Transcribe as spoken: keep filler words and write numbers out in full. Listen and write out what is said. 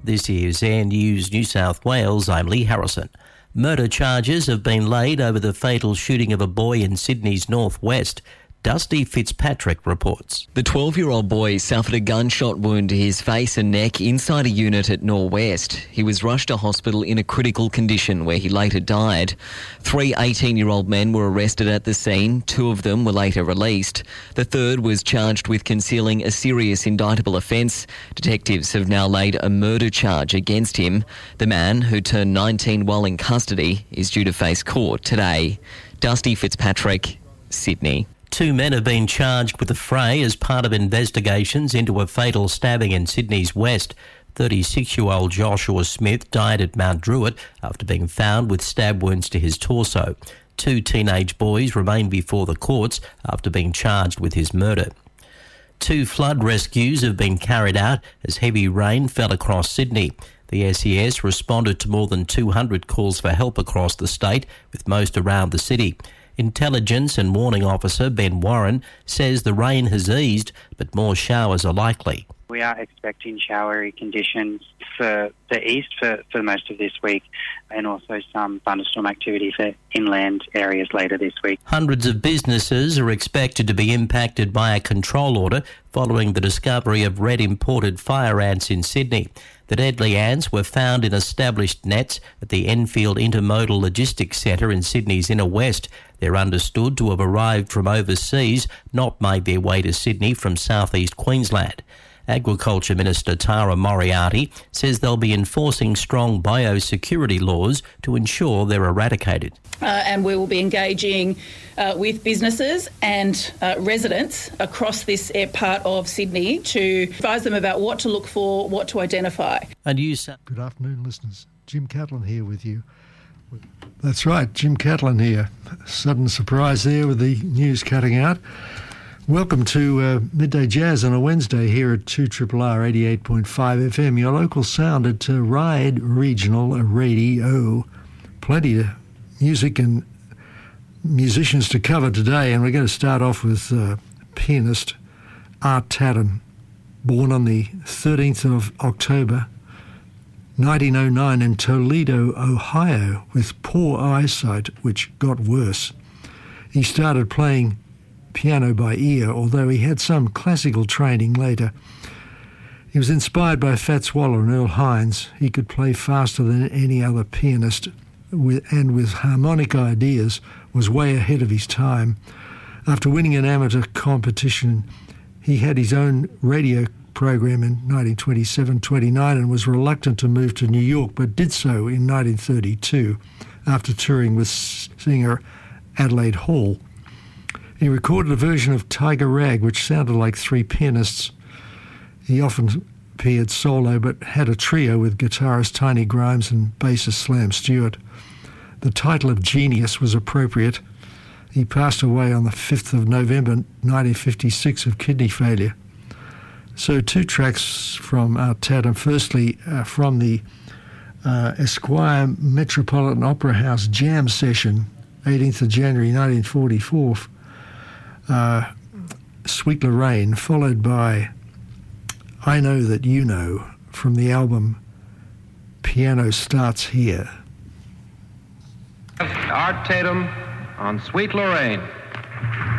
This is Air News New South Wales. I'm Lee Harrison. Murder charges have been laid over the fatal shooting of a boy in Sydney's northwest. Dusty Fitzpatrick reports. The twelve-year-old boy suffered a gunshot wound to his face and neck inside a unit at Norwest. He was rushed to hospital in a critical condition where he later died. Three eighteen-year-old men were arrested at the scene. Two of them were later released. The third was charged with concealing a serious indictable offence. Detectives have now laid a murder charge against him. The man, who turned nineteen while in custody, is due to face court today. Dusty Fitzpatrick, Sydney. Two men have been charged with the fray as part of investigations into a fatal stabbing in Sydney's west. thirty-six-year-old Joshua Smith died at Mount Druitt after being found with stab wounds to his torso. Two teenage boys remain before the courts after being charged with his murder. Two flood rescues have been carried out as heavy rain fell across Sydney. The S E S responded to more than two hundred calls for help across the state, with most around the city. Intelligence and Warning Officer Ben Warren says the rain has eased, but more showers are likely. We are expecting showery conditions for the east for, for most of this week, and also some thunderstorm activity for inland areas later this week. Hundreds of businesses are expected to be impacted by a control order following the discovery of red imported fire ants in Sydney. The deadly ants were found in established nets at the Enfield Intermodal Logistics Centre in Sydney's inner west. They're understood to have arrived from overseas, not made their way to Sydney from southeast Queensland. Agriculture Minister Tara Moriarty says they'll be enforcing strong biosecurity laws to ensure they're eradicated. Uh, and we will be engaging uh, with businesses and uh, residents across this part of Sydney to advise them about what to look for, what to identify. And you say- Good afternoon, listeners. Jim Catlin here with you. That's right, Jim Catlin here. Sudden surprise there with the news cutting out. Welcome to uh, Midday Jazz on a Wednesday here at two R R R eighty-eight point five F M, your local sound at uh, Ryde Regional Radio. Plenty of music and musicians to cover today, and we're going to start off with uh, pianist Art Tatum, born on the thirteenth of October nineteen oh nine in Toledo, Ohio, with poor eyesight, which got worse. He started playing piano by ear, although he had some classical training later. He was inspired by Fats Waller and Earl Hines. He could play faster than any other pianist, and with harmonic ideas was way ahead of his time. After winning an amateur competition, he had his own radio program in nineteen twenty-seven twenty-nine and was reluctant to move to New York, but did so in nineteen thirty-two after touring with singer Adelaide Hall. He recorded a version of Tiger Rag, which sounded like three pianists. He often appeared solo, but had a trio with guitarist Tiny Grimes and bassist Slam Stewart. The title of Genius was appropriate. He passed away on the fifth of November nineteen fifty-six of kidney failure. So two tracks from Art Tatum. Firstly, uh, from the uh, Esquire Metropolitan Opera House jam session, eighteenth of January nineteen forty-four, Uh, Sweet Lorraine, followed by I Know That You Know from the album Piano Starts Here. Art Tatum on Sweet Lorraine.